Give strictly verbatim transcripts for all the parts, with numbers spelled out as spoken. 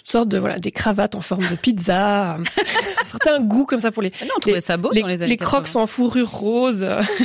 sortes de voilà des cravates en forme de pizza, certains goûts comme ça pour les. Ah non, on trouvait les, ça beau les, dans les années les crocs en fourrure rose.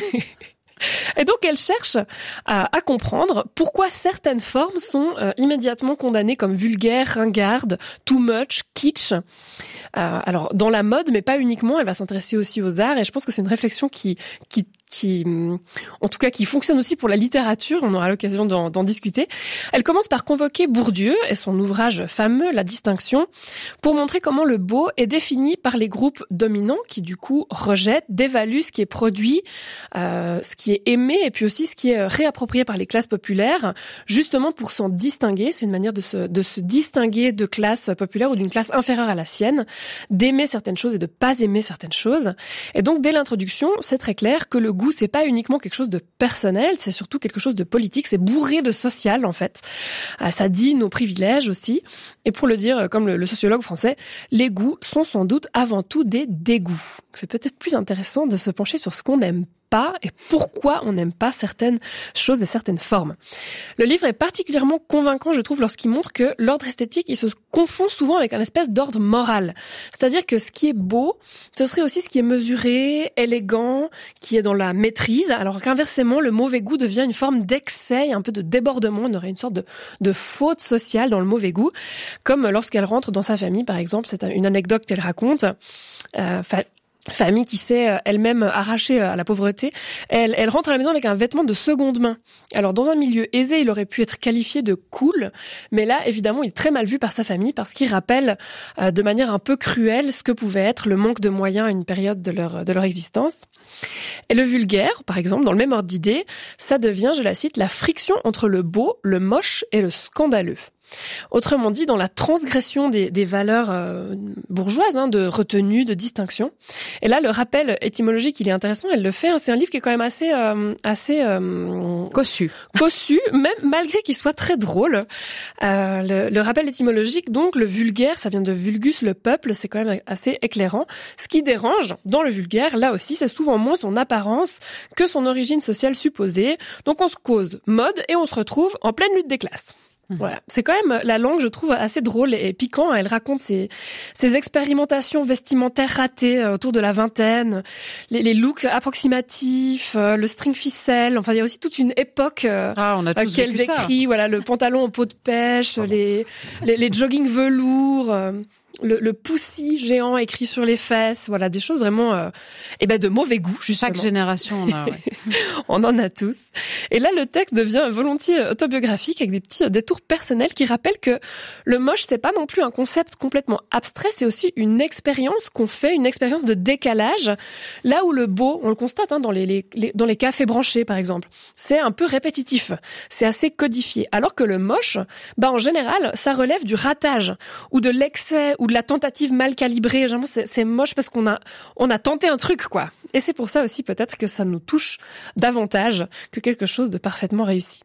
Et donc, elle cherche à, à comprendre pourquoi certaines formes sont euh, immédiatement condamnées comme vulgaires, ringardes, too much, kitsch. Euh, alors, dans la mode, mais pas uniquement, elle va s'intéresser aussi aux arts. Et je pense que c'est une réflexion qui, qui, qui, en tout cas, qui fonctionne aussi pour la littérature. On aura l'occasion d'en, d'en discuter. Elle commence par convoquer Bourdieu et son ouvrage fameux, La Distinction, pour montrer comment le beau est défini par les groupes dominants qui, du coup, rejettent, dévaluent ce qui est produit, euh, ce qui est aimé et puis aussi ce qui est réapproprié par les classes populaires, justement pour s'en distinguer. C'est une manière de se, de se distinguer de classes populaires ou d'une classe inférieure à la sienne, d'aimer certaines choses et de pas aimer certaines choses. Et donc, dès l'introduction, c'est très clair que le goût, c'est pas uniquement quelque chose de personnel, c'est surtout quelque chose de politique, c'est bourré de social, en fait. Ça dit nos privilèges aussi. Et pour le dire, comme le, le sociologue français, les goûts sont sans doute avant tout des dégoûts. C'est peut-être plus intéressant de se pencher sur ce qu'on n'aime pas et pourquoi on n'aime pas certaines choses et certaines formes. Le livre est particulièrement convaincant, je trouve, lorsqu'il montre que l'ordre esthétique, il se confond souvent avec un espèce d'ordre moral. C'est-à-dire que ce qui est beau, ce serait aussi ce qui est mesuré, élégant, qui est dans la maîtrise, alors qu'inversement, le mauvais goût devient une forme d'excès, un peu de débordement. On aurait une sorte de, de faute sociale dans le mauvais goût, comme lorsqu'elle rentre dans sa famille, par exemple. C'est une anecdote qu'elle raconte. Euh, Famille qui s'est elle-même arrachée à la pauvreté, elle, elle rentre à la maison avec un vêtement de seconde main. Alors dans un milieu aisé, il aurait pu être qualifié de cool, mais là évidemment il est très mal vu par sa famille parce qu'il rappelle euh, de manière un peu cruelle ce que pouvait être le manque de moyens à une période de leur, de leur existence. Et le vulgaire, par exemple, dans le même ordre d'idée, ça devient, je la cite, la friction entre le beau, le moche et le scandaleux. Autrement dit, dans la transgression des, des valeurs euh, bourgeoises, hein, de retenue, de distinction. Et là, le rappel étymologique, il est intéressant. Elle le fait. Hein, c'est un livre qui est quand même assez, euh, assez euh, cossu, cossu, même malgré qu'il soit très drôle. Euh, le, le rappel étymologique, donc, le vulgaire, ça vient de vulgus, le peuple. C'est quand même assez éclairant. Ce qui dérange dans le vulgaire, là aussi, c'est souvent moins son apparence que son origine sociale supposée. Donc, on se cause mode et on se retrouve en pleine lutte des classes. Voilà, c'est quand même la langue, je trouve, assez drôle et piquant. Elle raconte ses, ses expérimentations vestimentaires ratées autour de la vingtaine, les, les looks approximatifs, le string ficelle. Enfin, il y a aussi toute une époque ah, on a tous qu'elle décrit. Ça. Voilà, le pantalon en peau de pêche, ah, les, les les jogging velours. Le, le poussi géant écrit sur les fesses, voilà, des choses vraiment, euh, eh ben, de mauvais goût, justement. Chaque génération en a, ouais. On en a tous. Et là, le texte devient volontiers autobiographique avec des petits détours personnels qui rappellent que le moche, c'est pas non plus un concept complètement abstrait, c'est aussi une expérience qu'on fait, une expérience de décalage. Là où le beau, on le constate, hein, dans les, les, les, dans les cafés branchés, par exemple, c'est un peu répétitif. C'est assez codifié. Alors que le moche, bah, en général, ça relève du ratage ou de l'excès ou de la tentative mal calibrée. Généralement, c'est, c'est moche parce qu'on a, on a tenté un truc, quoi. Et c'est pour ça aussi, peut-être, que ça nous touche davantage que quelque chose de parfaitement réussi.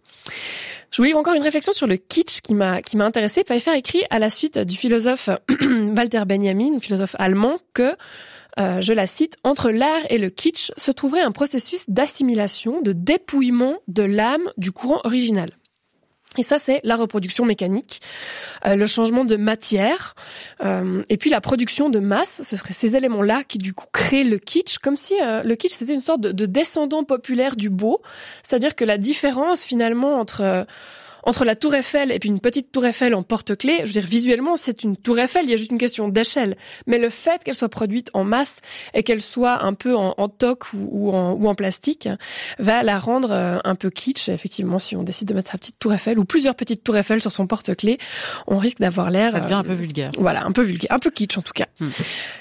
Je voulais encore une réflexion sur le kitsch qui m'a, qui m'a intéressée. Pfeiffer écrit à la suite du philosophe Walter Benjamin, philosophe allemand, que, euh, je la cite, entre l'art et le kitsch se trouverait un processus d'assimilation, de dépouillement de l'âme du courant original. Et ça, c'est la reproduction mécanique, euh, le changement de matière, euh, et puis la production de masse. Ce seraient ces éléments-là qui, du coup, créent le kitsch, comme si euh, le kitsch, c'était une sorte de, de descendant populaire du beau. C'est-à-dire que la différence, finalement, entre... Euh, entre la tour Eiffel et puis une petite tour Eiffel en porte-clés, je veux dire, visuellement, c'est une tour Eiffel, il y a juste une question d'échelle. Mais le fait qu'elle soit produite en masse et qu'elle soit un peu en, en toc ou, ou, en, ou en plastique va la rendre euh, un peu kitsch. Effectivement, si on décide de mettre sa petite tour Eiffel ou plusieurs petites tours Eiffel sur son porte-clés, on risque d'avoir l'air... Ça devient euh, un peu vulgaire. Voilà, un peu vulgaire, un peu kitsch en tout cas. Hum.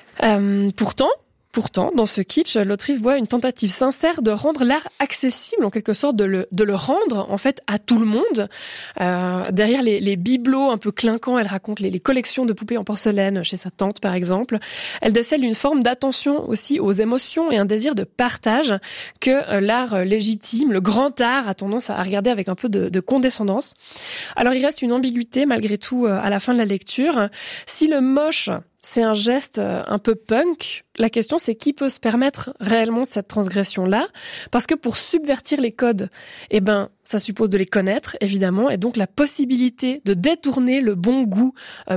Euh, pourtant... Pourtant, dans ce kitsch, l'autrice voit une tentative sincère de rendre l'art accessible, en quelque sorte, de le, de le rendre, en fait, à tout le monde. Euh, derrière les, les bibelots un peu clinquants, elle raconte les, les collections de poupées en porcelaine chez sa tante, par exemple. Elle décèle une forme d'attention aussi aux émotions et un désir de partage que euh, l'art légitime, le grand art, a tendance à regarder avec un peu de, de condescendance. Alors, il reste une ambiguïté, malgré tout, euh, à la fin de la lecture. Si le moche... c'est un geste un peu punk. La question, c'est qui peut se permettre réellement cette transgression-là? Parce que pour subvertir les codes, eh ben, ça suppose de les connaître, évidemment, et donc la possibilité de détourner le bon goût